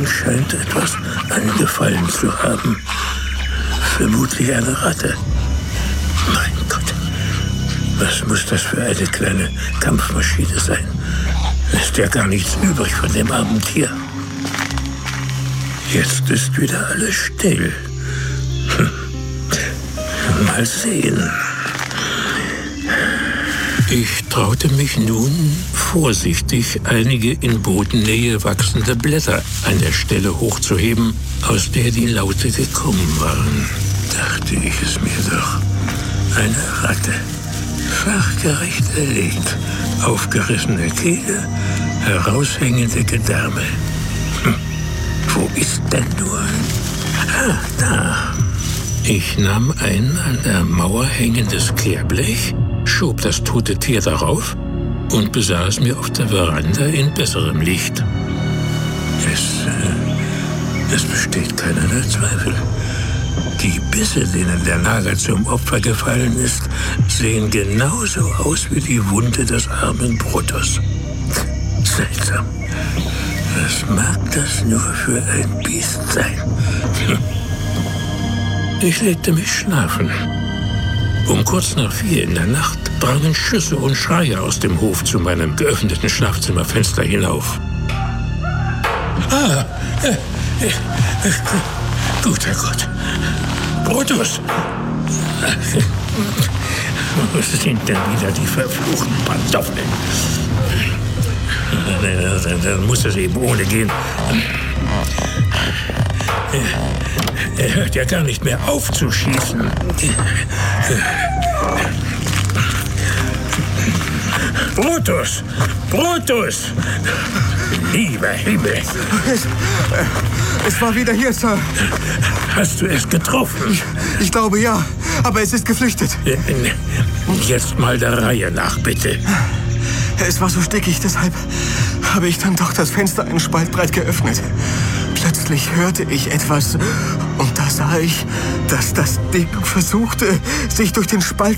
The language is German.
Ihm scheint etwas angefallen zu haben. Vermutlich eine Ratte. Mein Gott, was muss das für eine kleine Kampfmaschine sein? Ist ja gar nichts übrig von dem armen Tier. Jetzt ist wieder alles still. Mal sehen. Ich traute mich nun, vorsichtig einige in Bodennähe wachsende Blätter an der Stelle hochzuheben, aus der die Laute gekommen waren. Dachte ich es mir doch. Eine Ratte. Fachgerecht erlegt. Aufgerissene Kehle, heraushängende Gedärme. Wo ist denn nur? Ah, da. Ich nahm ein an der Mauer hängendes Kehrblech, schob das tote Tier darauf und besah es mir auf der Veranda in besserem Licht. Es besteht keinerlei Zweifel. Die Bisse, denen der Nagel zum Opfer gefallen ist, sehen genauso aus wie die Wunde des armen Brutus. Seltsam. Was mag das nur für ein Biest sein? Ich legte mich schlafen. Um kurz nach 4 in der Nacht drangen Schüsse und Schreie aus dem Hof zu meinem geöffneten Schlafzimmerfenster hinauf. Guter Gott. Brutus! Wo sind denn wieder die verfluchten Pantoffeln? Dann muss es eben ohne gehen. Er hört ja gar nicht mehr auf zu schießen. Brutus! Brutus! Lieber Himmel! Es war wieder hier, Sir. Hast du es getroffen? Ich glaube ja, aber es ist geflüchtet. Jetzt mal der Reihe nach, bitte. Es war so stickig, deshalb habe ich dann doch das Fenster einen Spalt breit geöffnet. Plötzlich hörte ich etwas und da sah ich, dass das Ding versuchte, sich durch den Spalt